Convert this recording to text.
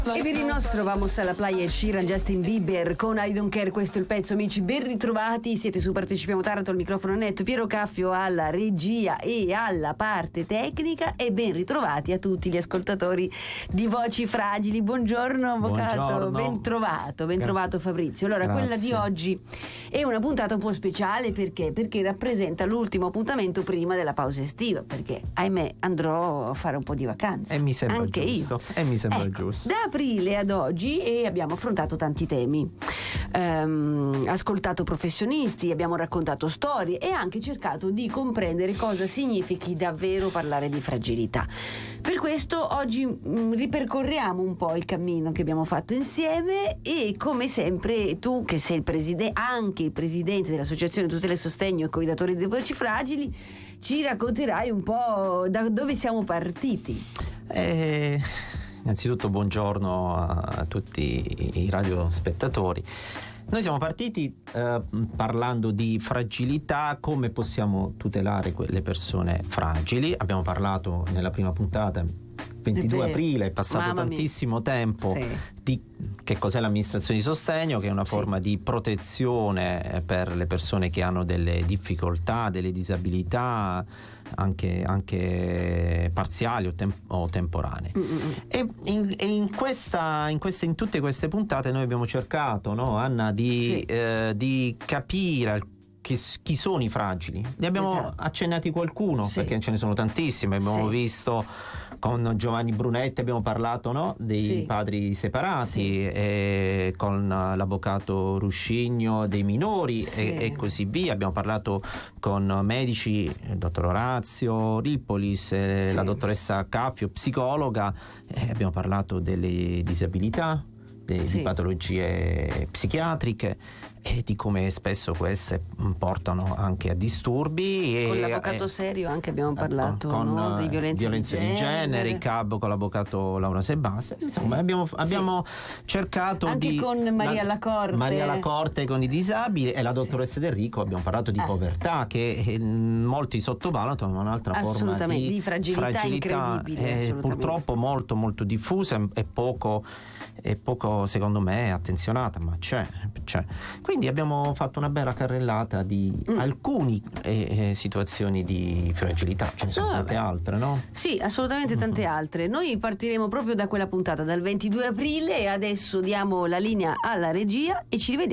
E per il nostro Vamos alla playa, Sheeran, Justin Bieber con I Don't Care, questo è il pezzo, amici, ben ritrovati, siete su Partecipiamo Taranto, al microfono netto, Piero Caffio alla regia e alla parte tecnica, e ben ritrovati a tutti gli ascoltatori di Voci Fragili. Buongiorno avvocato, ben trovato Fabrizio. Allora, Grazie. quella di oggi è una puntata un po' speciale perché rappresenta l'ultimo appuntamento prima della pausa estiva, perché ahimè andrò a fare un po' di vacanza. E mi sembra anche giusto. io. E mi sembra Ecco, giusto. da aprile ad oggi abbiamo affrontato tanti temi, ascoltato professionisti, abbiamo raccontato storie e anche cercato di comprendere cosa significhi davvero parlare di fragilità. Per questo oggi ripercorriamo un po' il cammino che abbiamo fatto insieme, e come sempre tu, che sei anche il presidente dell'Associazione Tutela e Sostegno e Coidatori dei Voci Fragili, ci racconterai un po' da dove siamo partiti. Innanzitutto buongiorno a tutti i radiospettatori. Noi siamo partiti parlando di fragilità, come possiamo tutelare quelle persone fragili. Abbiamo parlato nella prima puntata, 22 aprile, è passato tantissimo tempo, sì, di che cos'è l'amministrazione di sostegno, che è una forma di protezione per le persone che hanno delle difficoltà, delle disabilità anche parziali o temporanee. E in tutte queste puntate noi abbiamo cercato, no, Anna, di capire chi sono i fragili. Ne abbiamo accennati qualcuno, perché ce ne sono tantissimi. Abbiamo visto con Giovanni Brunetti, abbiamo parlato, no, dei padri separati, e con l'avvocato Ruscigno dei minori, e così via. Abbiamo parlato con medici, il dottor Orazio Ripolis, la dottoressa Caffio, psicologa, abbiamo parlato delle disabilità, di patologie psichiatriche e di come spesso queste portano anche a disturbi. Con l'avvocato Serio anche abbiamo parlato di violenza di genere, CAB, con l'avvocato Laura Sebasti. Insomma, abbiamo cercato anche con Maria Lacorte con i disabili, e la dottoressa Del Rico abbiamo parlato di povertà, che molti sottovalutano, ma un'altra forma di fragilità incredibile, purtroppo molto molto diffusa e poco secondo me attenzionata, ma c'è. Quindi abbiamo fatto una bella carrellata di alcune situazioni di fragilità. Ce ne sono tante altre, no? Sì, assolutamente tante altre. Noi partiremo proprio da quella puntata, dal 22 aprile, e adesso diamo la linea alla regia e ci rivediamo